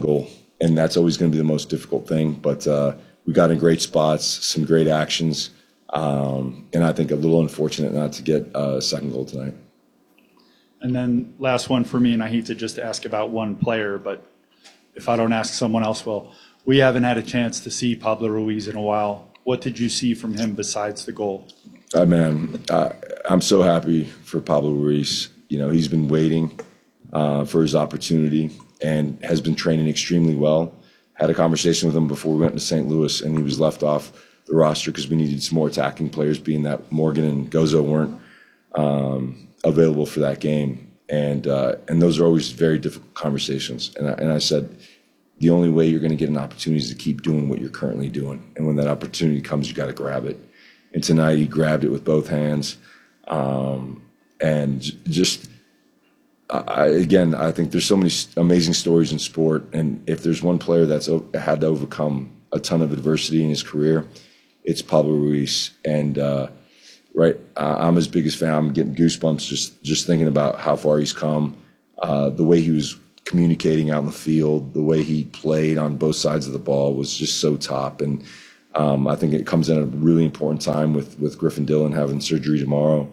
goal, and that's always going to be the most difficult thing. But we got in great spots, some great actions, and I think a little unfortunate not to get a second goal tonight. And then last one for me, and I hate to just ask about one player, but if I don't ask, someone else will. We haven't had a chance to see Pablo Ruiz in a while. What did you see from him besides the goal? I'm so happy for Pablo Ruiz. You know, he's been waiting for his opportunity and has been training extremely well. Had a conversation with him before we went to St. Louis, and he was left off the roster because we needed some more attacking players, being that Morgan and Gozo weren't available for that game. And those are always very difficult conversations. And I said, the only way you're going to get an opportunity is to keep doing what you're currently doing. And when that opportunity comes, you got to grab it. And tonight he grabbed it with both hands. And just, I think there's so many amazing stories in sport. And if there's one player that's had to overcome a ton of adversity in his career, it's Pablo Ruiz. And I'm his biggest fan. I'm getting goosebumps just thinking about how far he's come, the way he was communicating out in the field, the way he played on both sides of the ball was just so top. And I think it comes in a really important time with Griffin Dillon having surgery tomorrow.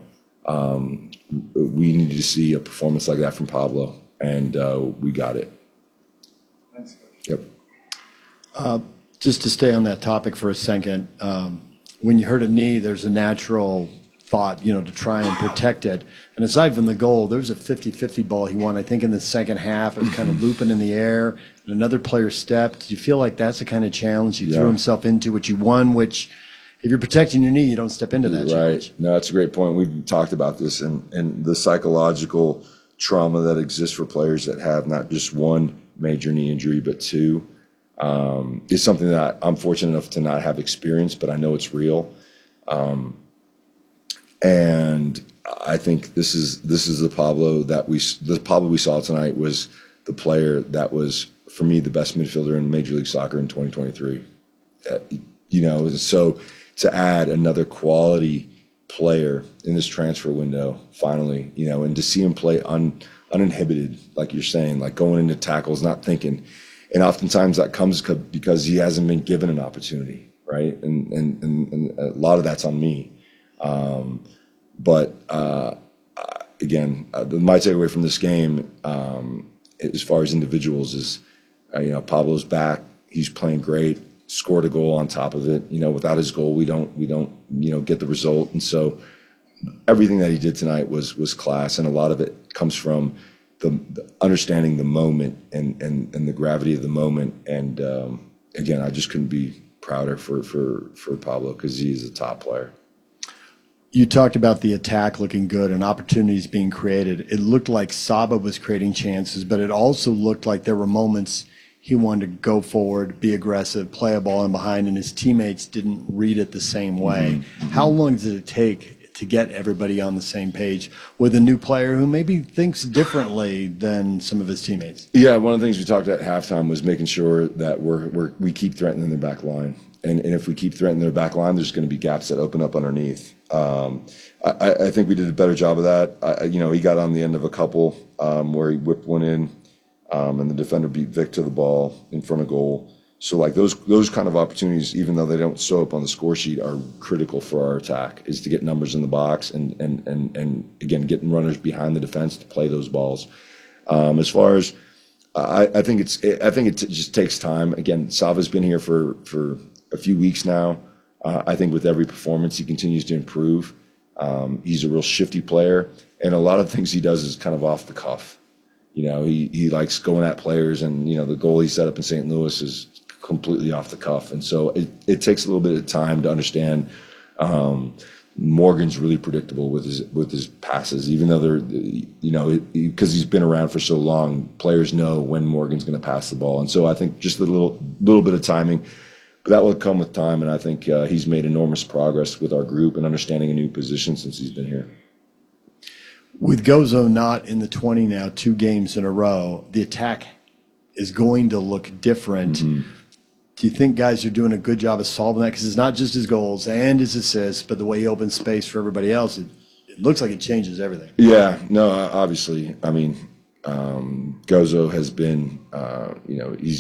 We needed to see a performance like that from Pablo, and we got it. Thanks, Coach. Yep. Just to stay on that topic for a second, when you hurt a knee, there's a natural thought, to try and protect it. And aside from the goal, there was a 50-50 ball he won, I think, in the second half. It was kind of looping in the air, and another player stepped. Do you feel like that's the kind of challenge he threw himself into, which you won, which if you're protecting your knee, you don't step into that challenge? No, that's a great point. We've talked about this, and the psychological trauma that exists for players that have not just one major knee injury, but two, is something that I'm fortunate enough to not have experienced, but I know it's real. And I think this is the Pablo we saw tonight was the player that was, for me, the best midfielder in Major League Soccer in 2023. So to add another quality player in this transfer window, finally, and to see him play uninhibited, like you're saying, like going into tackles, not thinking. And oftentimes that comes because he hasn't been given an opportunity, right? And a lot of that's on me. But again, my takeaway from this game, as far as individuals, is Pablo's back. He's playing great. Scored a goal on top of it. Without his goal, we don't get the result. And so everything that he did tonight was class, and a lot of it comes from the understanding the moment and the gravity of the moment. And again, I just couldn't be prouder for Pablo, because he is a top player. You talked about the attack looking good and opportunities being created. It looked like Saba was creating chances, but it also looked like there were moments he wanted to go forward, be aggressive, play a ball in behind, and his teammates didn't read it the same way. Mm-hmm. How long did it take to get everybody on the same page with a new player who maybe thinks differently than some of his teammates? Yeah, one of the things we talked at halftime was making sure that we keep threatening their back line. And if we keep threatening their back line, there's going to be gaps that open up underneath. I think we did a better job of that. He got on the end of a couple where he whipped one in, and the defender beat Vic to the ball in front of goal. So like those kind of opportunities, even though they don't show up on the score sheet, are critical for our attack, is to get numbers in the box and again, getting runners behind the defense to play those balls. As far as I think it just takes time. Again, Sava's been here for a few weeks now. I think with every performance, he continues to improve. He's a real shifty player, and a lot of things he does is kind of off the cuff. He likes going at players, and the goal he set up in St. Louis is completely off the cuff. And so it takes a little bit of time to understand. Morgan's really predictable with his passes, even though because he's been around for so long, players know when Morgan's going to pass the ball. And so I think just a little bit of timing. But that will come with time, and I think he's made enormous progress with our group and understanding a new position since he's been here. With Gozo not in the 20 now, 2 games in a row, the attack is going to look different. Mm-hmm. Do you think guys are doing a good job of solving that? Because it's not just his goals and his assists, but the way he opens space for everybody else. It looks like it changes everything. Yeah, no, obviously. I mean, Gozo has been, he's